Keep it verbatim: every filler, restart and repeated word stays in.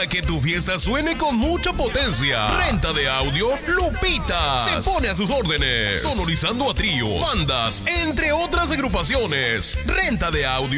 para que tu fiesta suene con mucha potencia. Renta de audio Lupita. Se pone a sus órdenes, sonorizando a tríos, bandas, entre otras agrupaciones. Renta de audio